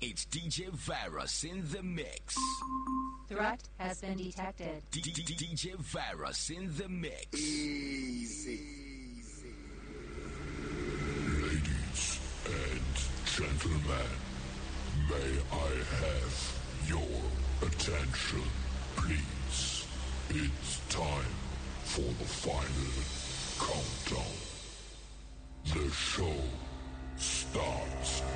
It's DJ Virus in the mix. Threat has been detected. DJ Virus in the mix. Easy. Ladies and gentlemen, may I have your attention, please? It's time for the final countdown. The show starts